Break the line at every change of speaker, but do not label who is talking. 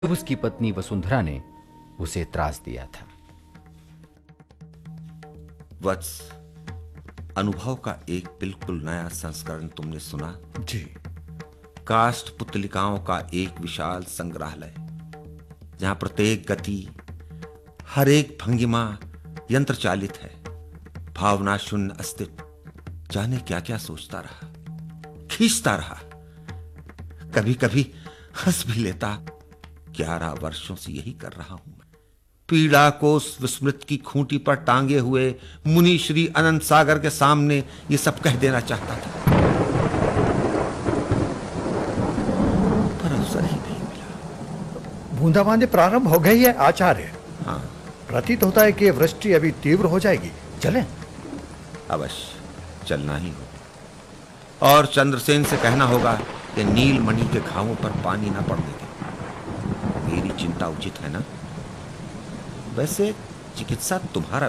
जब उसकी पत्नी वसुंधरा ने उसे त्रास दिया था।
वत्स, अनुभव का एक बिल्कुल नया संस्करण तुमने सुना?
जी।
काष्ठ पुतलिकाओं का एक विशाल संग्रहालय, जहां प्रत्येक गति, हर एक भंगिमा यंत्र चालित है। भावना शून्य अस्तित्व जाने क्या क्या सोचता रहा, खींचता रहा, कभी कभी हंस भी लेता। 11 वर्षों से यही कर रहा हूं मैं। पीड़ा को विस्मृत की खूंटी पर टांगे हुए मुनि श्री अनंत सागर के सामने ये सब कह देना चाहता था, पर अवसर ही नहीं मिला।
बूंदाबांदी प्रारंभ हो गई है आचार्य।
हाँ,
प्रतीत होता है कि वृष्टि अभी तीव्र हो जाएगी। चलें?
अवश्य चलना ही होगा। और चंद्रसेन से कहना होगा कि नीलमणि के घावों पर पानी ना पड़ने दे। मेरी चिंता उचित है ना? वैसे चिकित्सा तुम्हारा